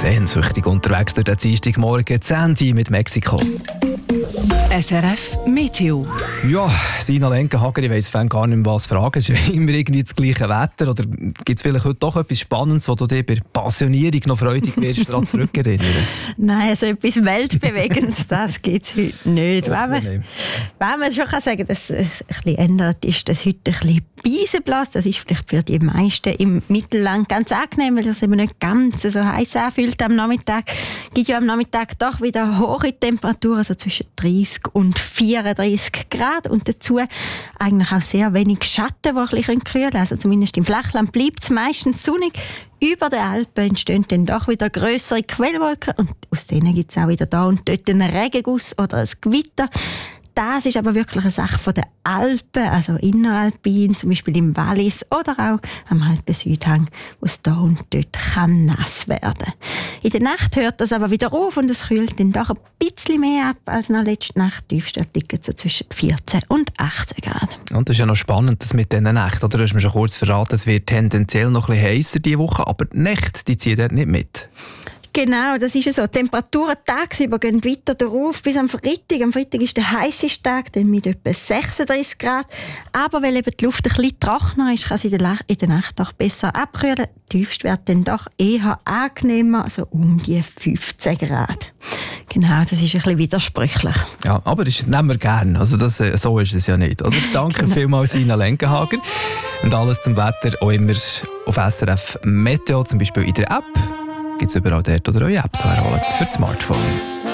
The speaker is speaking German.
sehnsüchtig unterwegs durch den Dienstagmorgen, 10 mit Mexiko. SRF Meteo. Ja, Sina Lenkenhager, ich weiss gar nicht mehr, was fragen. Ist ja immer irgendwie das gleiche Wetter? Oder gibt es vielleicht heute doch etwas Spannendes, wo du dir bei Passionierung noch freudig wirst, daran zurückerinnern? Nein, also etwas Weltbewegendes, das gibt es heute nicht. Wenn man schon kann sagen, dass es ein bisschen ändert, ist das heute ein bisschen Beisenblass. Das ist vielleicht für die meisten im Mittelland ganz angenehm, weil das eben nicht ganz so heiß anfühlt am Nachmittag. Es gibt ja am Nachmittag doch wieder hohe Temperaturen, so zwischen 30 und 34 Grad und dazu eigentlich auch sehr wenig Schatten, die ein bisschen kühlen können. Also zumindest im Flachland bleibt es meistens sonnig. Über den Alpen entstehen dann doch wieder grössere Quellwolken und aus denen gibt es auch wieder da und dort einen Regenguss oder ein Gewitter. Das ist aber wirklich eine Sache der Alpen, also inneralpin, zum Beispiel im Wallis oder auch am Alpen-Südhang, wo es da und dort kann nass werden. In der Nacht hört das aber wieder auf und es kühlt dann doch ein bisschen mehr ab als noch letzte Nacht. Tiefstwerte liegen so zwischen 14 und 18 Grad. Und das ist ja noch spannend, das mit diesen Nächten, oder? Du hast mir schon kurz verraten, es wird tendenziell noch ein bisschen heißer diese Woche, aber die Nächte, die ziehen dort nicht mit. Genau, das ist ja so. Die Temperaturen tagsüber gehen weiter darauf bis am Freitag. Am Freitag ist der heißeste Tag, dann mit etwa 36 Grad. Aber weil eben die Luft ein bisschen trockener ist, kann sie in der Nacht auch besser abkühlen. Die Tiefstwerte dann doch eher angenehmer, also um die 15 Grad. Genau, das ist ein bisschen widersprüchlich. Ja, aber das nehmen wir gerne. Also so ist es ja nicht, oder? Danke genau. Vielmals, Sina Lenkenhager. Und alles zum Wetter auch immer auf SRF Meteo, zum Beispiel in der App. Gibt es überall dort oder eure Apps herholen für das Smartphone.